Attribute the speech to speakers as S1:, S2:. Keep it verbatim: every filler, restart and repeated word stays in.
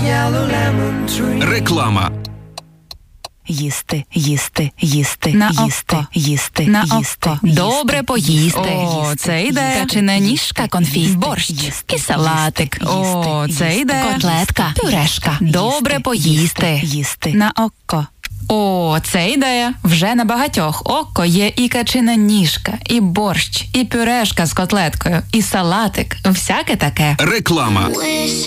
S1: Реклама.
S2: Їсти, їсти, їсти,
S3: На
S2: їсти,
S3: око.
S2: їсти,
S3: На
S2: їсти,
S3: око.
S2: їсти,
S3: Добре поїсти.
S2: їсти,
S3: О,
S2: їсти,
S3: це ідея.
S2: їсти,
S3: Качина
S2: їсти,
S3: ніжка,
S2: їсти,
S3: конфі, борщ
S2: їсти,
S3: і салатик.
S2: їсти,
S3: О,
S2: їсти,
S3: це
S2: їсти,
S3: ідея.
S2: котлетка,
S3: пюрешка. Добре
S2: їсти,
S3: поїсти.
S2: їсти, їсти.
S3: На око. О, це ідея. Вже на багатьох око є і качина ніжка, і борщ, і пюрешка з котлеткою, і салатик. Всяке таке.
S1: Реклама.